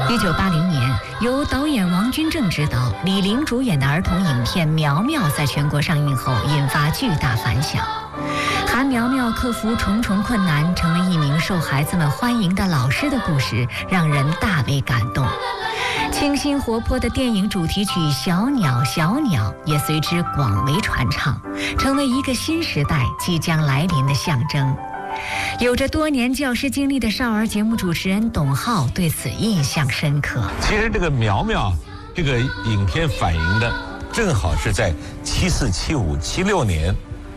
1980年，由导演王君正执导、李玲主演的儿童影片《苗苗》在全国上映后引发巨大反响。韩苗苗克服重重困难，成为一名受孩子们欢迎的老师的故事，让人大为感动。清新活泼的电影主题曲《小鸟小鸟》也随之广为传唱，成为一个新时代即将来临的象征。有着多年教师经历的少儿节目主持人董浩对此印象深刻。 其实这个苗苗这个影片反映的正好是在74、75、76年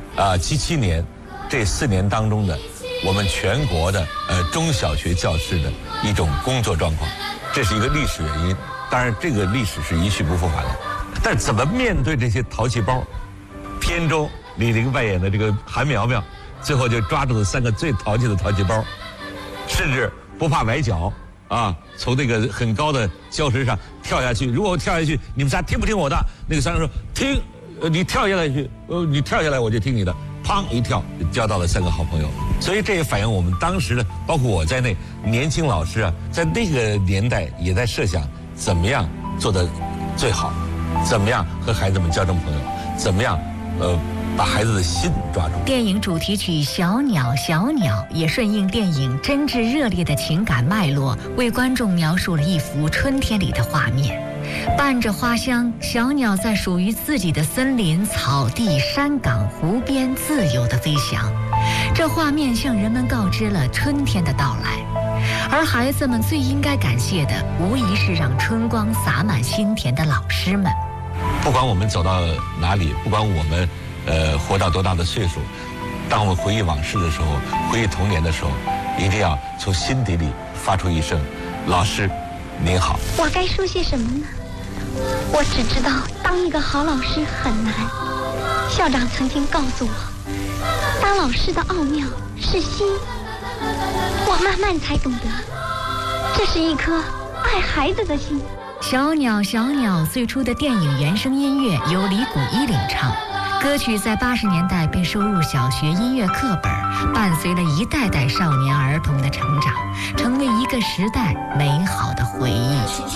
77年这4年当中的我们全国的中小学教师的一种工作状况，这是一个历史原因。当然这个历史是一去不复返的，但怎么面对这些淘气包？片中李玲扮演的这个韩苗苗最后就抓住了3个最淘气的淘气包，甚至不怕崴脚从那个很高的礁石上跳下去。如果我跳下去，你们仨听不听我的？那个3个说听，你跳下来去，你跳下来我就听你的。砰一跳就交到了3个好朋友。所以这也反映我们当时的，包括我在内，年轻老师在那个年代也在设想怎么样做得最好，怎么样和孩子们交成朋友，怎么样把孩子的心抓住。 电影主题曲《小鸟小鸟》也顺应电影真挚热烈的情感脉络，为观众描述了一幅春天里的画面。伴着花香，小鸟在属于自己的森林、草地、山岗、湖边自由地飞翔。这画面向人们告知了春天的到来，而孩子们最应该感谢的，无疑是让春光洒满心田的老师们。 不管我们走到哪里，不管我们活到多大的岁数，当我们回忆往事的时候，回忆童年的时候，一定要从心底里发出一声老师您好。 我该说些什么呢？我只知道当一个好老师很难。校长曾经告诉我，当老师的奥妙是心。我慢慢才懂得，这是一颗爱孩子的心。 小鸟小鸟最初的电影原声音乐由李谷一领唱，歌曲在80年代被收入小学音乐课本，伴随了一代代少年儿童的成长，成为一个时代美好的回忆。